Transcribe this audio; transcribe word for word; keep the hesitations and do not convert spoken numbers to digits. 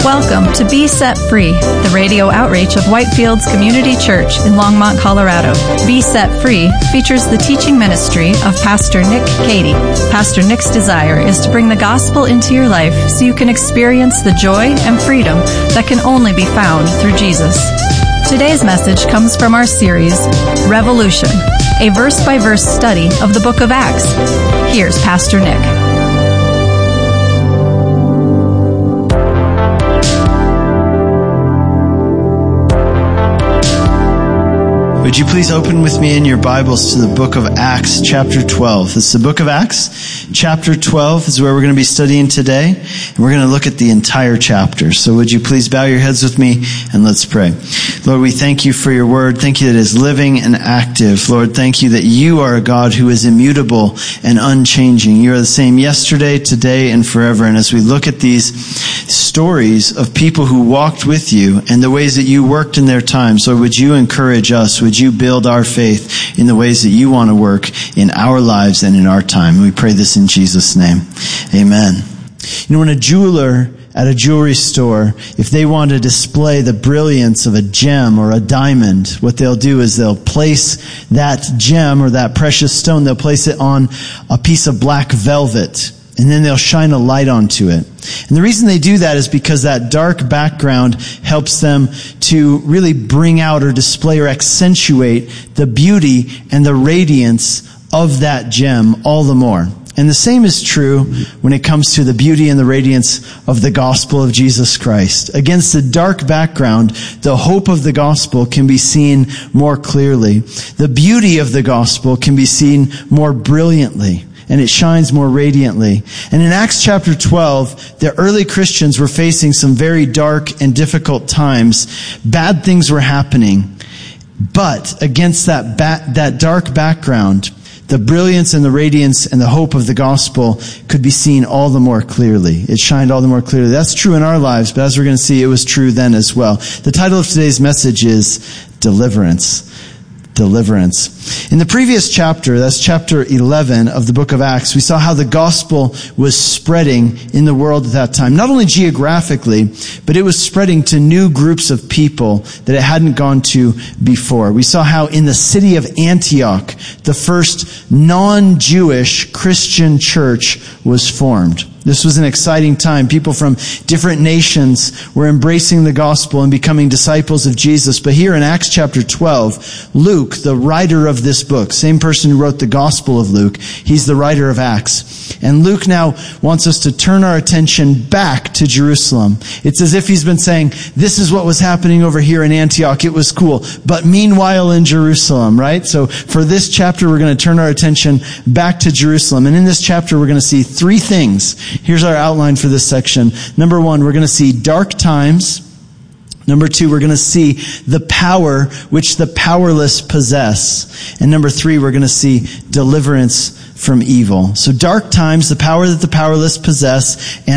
Welcome to Be Set Free, the radio outreach of Whitefields Community Church in Longmont, Colorado. Be Set Free features the teaching ministry of Pastor Nick Cady. Pastor Nick's desire is to bring the gospel into your life so you can experience the joy and freedom that can only be found through Jesus. Today's message comes from our series, Revolution, a verse-by-verse study of the book of Acts. Here's Pastor Nick. Would you please open with me in your Bibles to the book of Acts, chapter twelve. This is the book of Acts. Chapter twelve is where we're going to be studying today, and we're going to look at the entire chapter. So would you please bow your heads with me, and let's pray. Lord, we thank you for your word. Thank you that it is living and active. Lord, thank you that you are a God who is immutable and unchanging. You are the same yesterday, today, and forever. And as we look at these stories of people who walked with you and the ways that you worked in their times, Lord, would you encourage us? Would you build our faith in the ways that you want to work in our lives and in our time? We pray this in Jesus' name. Amen. You know, when a jeweler at a jewelry store, if they want to display the brilliance of a gem or a diamond, what they'll do is they'll place that gem or that precious stone, they'll place it on a piece of black velvet, and then they'll shine a light onto it. And the reason they do that is because that dark background helps them to really bring out or display or accentuate the beauty and the radiance of that gem all the more. And the same is true when it comes to the beauty and the radiance of the gospel of Jesus Christ. Against the dark background, the hope of the gospel can be seen more clearly. The beauty of the gospel can be seen more brilliantly, and it shines more radiantly. And in Acts chapter twelve, the early Christians were facing some very dark and difficult times. Bad things were happening. But against that ba- that dark background, the brilliance and the radiance and the hope of the gospel could be seen all the more clearly. It shined all the more clearly. That's true in our lives, but as we're going to see, it was true then as well. The title of today's message is Deliverance. Deliverance. In the previous chapter, that's chapter eleven of the book of Acts, we saw how the gospel was spreading in the world at that time. Not only geographically, but it was spreading to new groups of people that it hadn't gone to before. We saw how in the city of Antioch, the first non-Jewish Christian church was formed. This was an exciting time. People from different nations were embracing the gospel and becoming disciples of Jesus. But here in Acts chapter twelve, Luke, the writer of this book, same person who wrote the Gospel of Luke, he's the writer of Acts. And Luke now wants us to turn our attention back to Jerusalem. It's as if he's been saying, this is what was happening over here in Antioch. It was cool. But meanwhile in Jerusalem, right? So for this chapter, we're going to turn our attention back to Jerusalem. And in this chapter, we're going to see three things. Here's our outline for this section. Number one, we're going to see dark times. Number two, we're going to see the power which the powerless possess. And number three, we're going to see deliverance from evil. So dark times, the power that the powerless possess, and